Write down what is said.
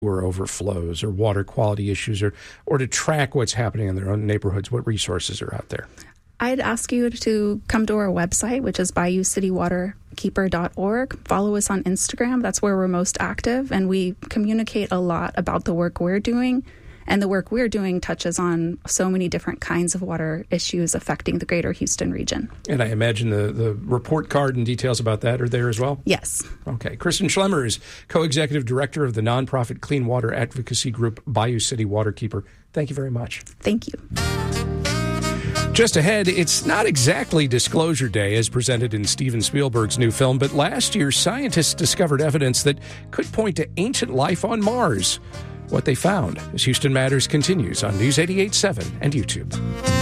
sewer overflows or water quality issues, or to track what's happening in their own neighborhoods? What resources are out there? I'd ask you to come to our website, which is bayoucitywaterkeeper.org. Follow us on Instagram. That's where we're most active, and we communicate a lot about the work we're doing. And the work we're doing touches on so many different kinds of water issues affecting the greater Houston region. And I imagine the report card and details about that are there as well? Yes. Okay. Kristen Schlemmer is co-executive director of the nonprofit clean water advocacy group Bayou City Waterkeeper. Thank you very much. Thank you. Just ahead, it's not exactly Disclosure Day as presented in Steven Spielberg's new film, but last year scientists discovered evidence that could point to ancient life on Mars. What they found as Houston Matters continues on News 88.7 and YouTube.